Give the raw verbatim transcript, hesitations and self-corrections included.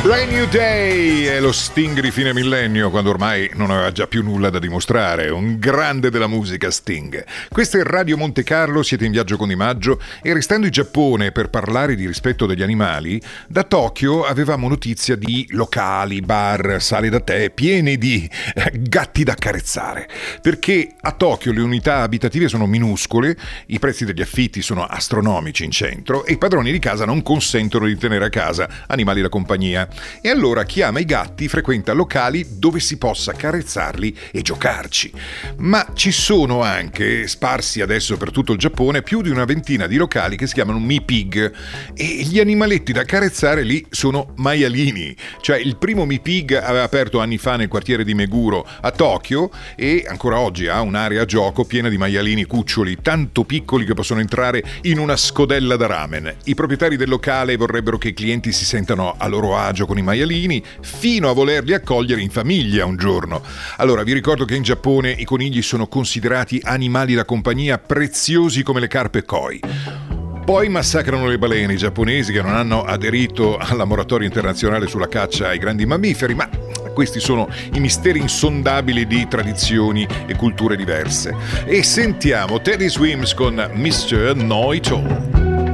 Brand New Day è lo Sting di fine millennio, quando ormai non aveva già più nulla da dimostrare. Un grande della musica, Sting. Questo è Radio Monte Carlo, siete in viaggio con Di Maggio e restando in Giappone per parlare di rispetto degli animali, da Tokyo avevamo notizia di locali, bar, sale da tè pieni di gatti da accarezzare. Perché a Tokyo le unità abitative sono minuscole, i prezzi degli affitti sono astronomici in centro e i padroni di casa non consentono di tenere a casa animali da compagnia. E allora chi ama i gatti frequenta locali dove si possa carezzarli e giocarci. Ma ci sono anche, sparsi adesso per tutto il Giappone, più di una ventina di locali che si chiamano Mi-Pig e gli animaletti da carezzare lì sono maialini. Cioè il primo Mi-Pig aveva aperto anni fa nel quartiere di Meguro a Tokyo e ancora oggi ha un'area gioco piena di maialini cuccioli, tanto piccoli che possono entrare in una scodella da ramen. I proprietari del locale vorrebbero che i clienti si sentano a loro agio con i maialini, fino a volerli accogliere in famiglia un giorno. Allora, vi ricordo che in Giappone i conigli sono considerati animali da compagnia preziosi come le carpe koi. Poi massacrano le balene i giapponesi che non hanno aderito alla moratoria internazionale sulla caccia ai grandi mammiferi, ma questi sono i misteri insondabili di tradizioni e culture diverse. E sentiamo Teddy Swims con mister Know-It-All.